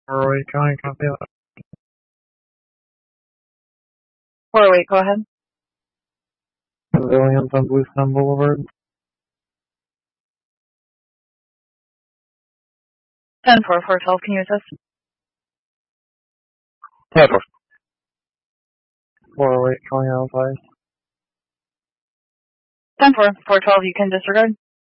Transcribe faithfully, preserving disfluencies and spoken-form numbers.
four oh eight County, copy that. four oh eight, go ahead. Civilians on Bluestone Boulevard. ten four, four twelve, can you assist? Yeah, four oh eight calling out advice. ten four, four twelve, you can disregard.